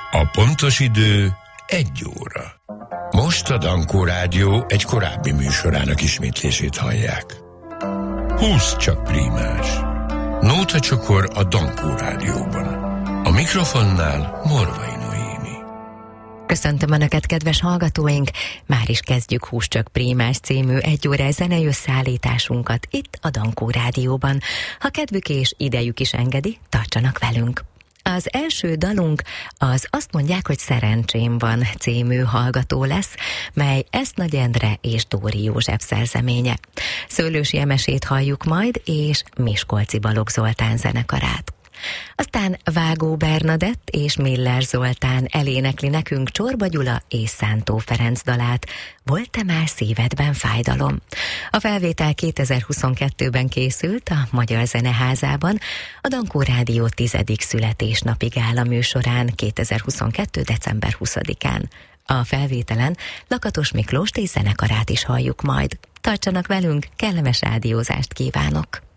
A pontos idő 1 óra. Most a Dankó Rádió egy korábbi műsorának ismétlését hallják. 20 csak prímás. Nóta csokor a Dankó Rádióban. A mikrofonnál Morvai Noémi. Köszöntöm Önöket, kedves hallgatóink! Már is kezdjük 20 csak prímás című 1 órás zenei összeállításunkat itt a Dankó Rádióban. Ha kedvük és idejük is engedi, tartsanak velünk! Az első dalunk az Azt mondják, hogy szerencsém van című hallgató lesz, mely Esznagy Endre és Dóri József szerzeménye. Szőlősi Emesét halljuk majd, és Miskolci Balogh Zoltán zenekarát. Aztán Vágó Bernadett és Miller Zoltán elénekli nekünk Csorba Gyula és Szántó Ferenc dalát, Volt-e már szívedben fájdalom? A felvétel 2022-ben készült a Magyar Zeneházában, a Dankó Rádió 10. születésnapi gála műsorán 2022. december 20-án. A felvételen Lakatos Miklóst és zenekarát is halljuk majd. Tartsanak velünk, kellemes rádiózást kívánok!